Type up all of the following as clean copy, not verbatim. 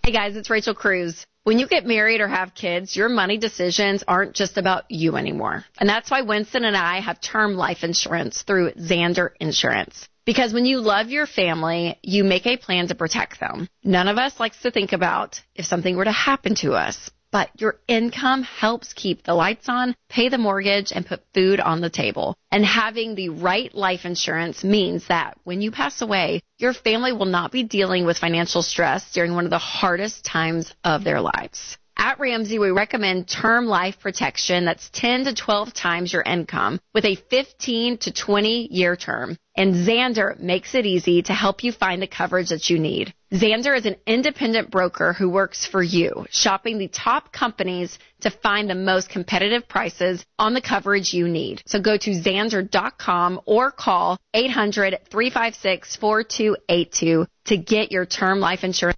Hey guys, it's Rachel Cruz. When you get married or have kids, your money decisions aren't just about you anymore. And that's why Winston and I have term life insurance through Zander Insurance. Because when you love your family, you make a plan to protect them. None of us likes to think about if something were to happen to us. But your income helps keep the lights on, pay the mortgage, and put food on the table. And having the right life insurance means that when you pass away, your family will not be dealing with financial stress during one of the hardest times of their lives. At Ramsey, we recommend term life protection that's 10 to 12 times your income with a 15 to 20-year term. And Zander makes it easy to help you find the coverage that you need. Zander is an independent broker who works for you, shopping the top companies to find the most competitive prices on the coverage you need. So go to Zander.com or call 800-356-4282 to get your term life insurance.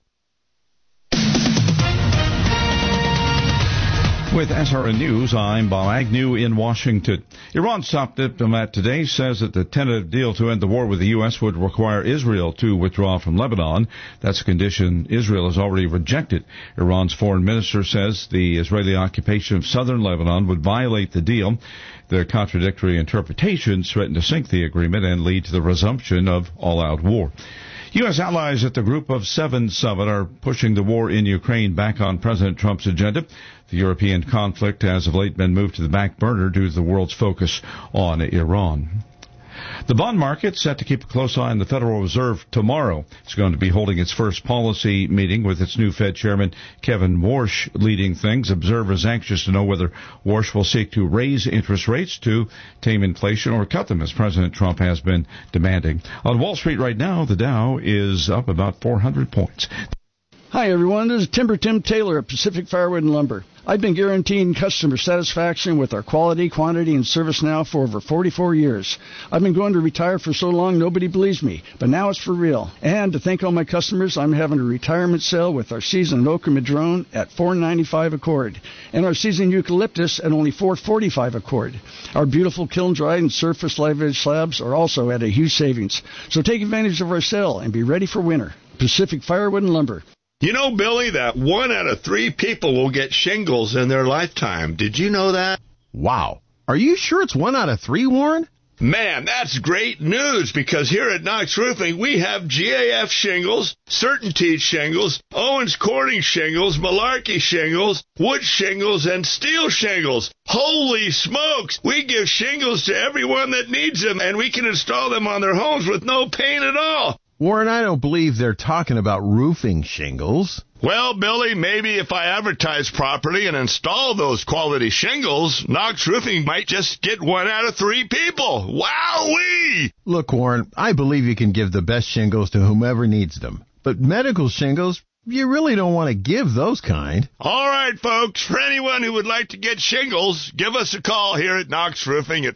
With SRN News, I'm Bob Agnew in Washington. Iran's top diplomat today says that the tentative deal to end the war with the U.S. would require Israel to withdraw from Lebanon. That's a condition Israel has already rejected. Iran's foreign minister says the Israeli occupation of southern Lebanon would violate the deal. Their contradictory interpretations threaten to sink the agreement and lead to the resumption of all-out war. U.S. allies at the Group of Seven summit are pushing the war in Ukraine back on President Trump's agenda. The European conflict has of late been moved to the back burner due to the world's focus on Iran. The bond market set to keep a close eye on the Federal Reserve tomorrow. It's going to be holding its first policy meeting with its new Fed Chairman Kevin Warsh leading things. Observers anxious to know whether Warsh will seek to raise interest rates to tame inflation or cut them, as President Trump has been demanding. On Wall Street right now, the Dow is up about 400 points. Hi, everyone. This is Timber Tim Taylor of Pacific Firewood and Lumber. I've been guaranteeing customer satisfaction with our quality, quantity, and service now for over 44 years. I've been going to retire for so long nobody believes me, but now it's for real. And to thank all my customers, I'm having a retirement sale with our seasoned oak and madrone at $4.95 a cord, and our seasoned eucalyptus at only $4.45 a cord. Our beautiful kiln-dried and surface live edge slabs are also at a huge savings. So take advantage of our sale and be ready for winter. Pacific Firewood and Lumber. You know, Billy, that 1 out of 3 people will get shingles in their lifetime. Did you know that? Wow. Are you sure it's 1 out of 3, Warren? Man, that's great news, because here at Knox Roofing, we have GAF shingles, Certainty shingles, Owens Corning shingles, Malarkey shingles, wood shingles, and steel shingles. Holy smokes! We give shingles to everyone that needs them, and we can install them on their homes with no pain at all. Warren, I don't believe they're talking about roofing shingles. Well, Billy, maybe if I advertise properly and install those quality shingles, Knox Roofing might just get 1 out of 3 people. Wowee! Look, Warren, I believe you can give the best shingles to whomever needs them. But medical shingles, you really don't want to give those kind. All right, folks, for anyone who would like to get shingles, give us a call here at Knox Roofing at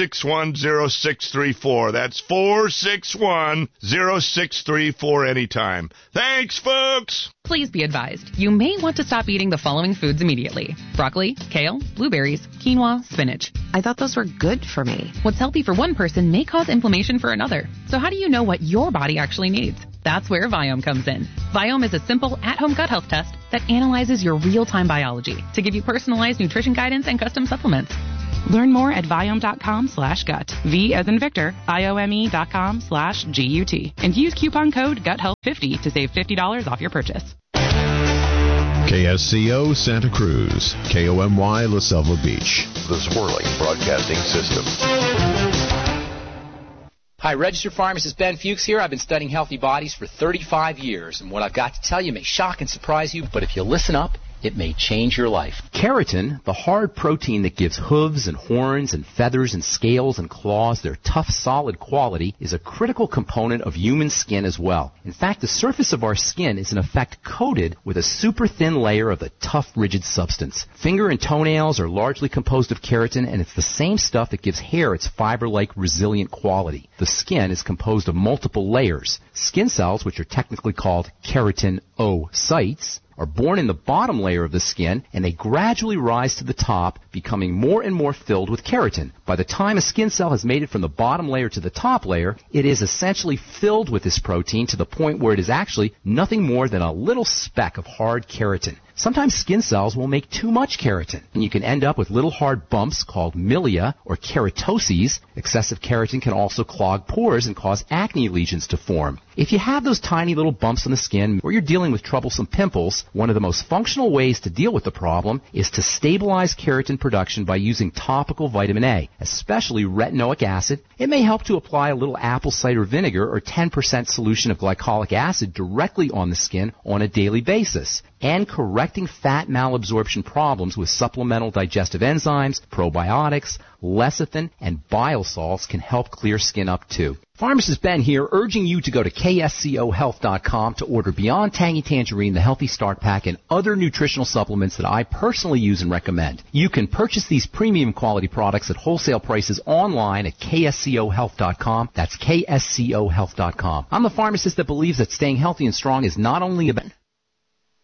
461-0634. That's 461-0634 anytime. Thanks, folks. Please be advised, you may want to stop eating the following foods immediately: broccoli, kale, blueberries, quinoa, spinach. I thought those were good for me. What's healthy for one person may cause inflammation for another. So how do you know what your body actually needs? That's where Viome comes in. Viome is a simple at-home gut health test that analyzes your real-time biology to give you personalized nutrition guidance and custom supplements. Learn more at Viome.com/gut. V as in Victor, IOME.com/GUT. And use coupon code GUTHEALTH50 to save $50 off your purchase. KSCO Santa Cruz, KOMY La Selva Beach, the Swirling Broadcasting System. Hi, registered pharmacist Ben Fuchs here. I've been studying healthy bodies for 35 years, and what I've got to tell you may shock and surprise you, but if you listen up, it may change your life. Keratin, the hard protein that gives hooves and horns and feathers and scales and claws their tough, solid quality, is a critical component of human skin as well. In fact, the surface of our skin is in effect coated with a super thin layer of the tough, rigid substance. Finger and toenails are largely composed of keratin, and it's the same stuff that gives hair its fiber-like, resilient quality. The skin is composed of multiple layers. Skin cells, which are technically called keratinocytes, are born in the bottom layer of the skin, and they gradually rise to the top, becoming more and more filled with keratin. By the time a skin cell has made it from the bottom layer to the top layer, it is essentially filled with this protein to the point where it is actually nothing more than a little speck of hard keratin. Sometimes skin cells will make too much keratin, and you can end up with little hard bumps called milia or keratoses. Excessive keratin can also clog pores and cause acne lesions to form. If you have those tiny little bumps on the skin or you're dealing with troublesome pimples, one of the most functional ways to deal with the problem is to stabilize keratin production by using topical vitamin A, especially retinoic acid. It may help to apply a little apple cider vinegar or 10% solution of glycolic acid directly on the skin on a daily basis. And correcting fat malabsorption problems with supplemental digestive enzymes, probiotics, lecithin, and bile salts can help clear skin up too. Pharmacist Ben here, urging you to go to kscohealth.com to order Beyond Tangy Tangerine, the Healthy Start Pack, and other nutritional supplements that I personally use and recommend. You can purchase these premium quality products at wholesale prices online at kscohealth.com. That's kscohealth.com. I'm the pharmacist that believes that staying healthy and strong is not only about